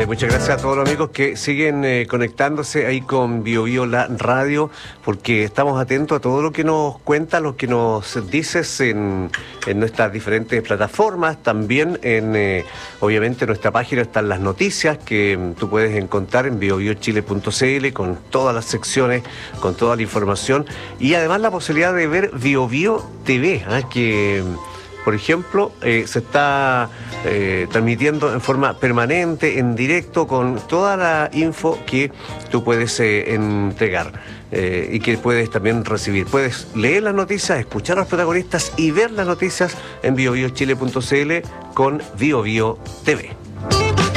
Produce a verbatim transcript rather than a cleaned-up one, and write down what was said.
Eh, muchas gracias a todos los amigos que siguen eh, conectándose ahí con Bio Bio la radio, porque estamos atentos a todo lo que nos cuentas, lo que nos dices en, en nuestras diferentes plataformas, también en, eh, obviamente, en nuestra página están las noticias que mm, tú puedes encontrar en bio bio chile punto c l con todas las secciones, con toda la información y además la posibilidad de ver Bio Bio T V, ¿eh? que... Por ejemplo, eh, se está eh, transmitiendo en forma permanente, en directo, con toda la info que tú puedes eh, entregar eh, y que puedes también recibir. Puedes leer las noticias, escuchar a los protagonistas y ver las noticias en bio bio chile punto c l con Bio Bio T V.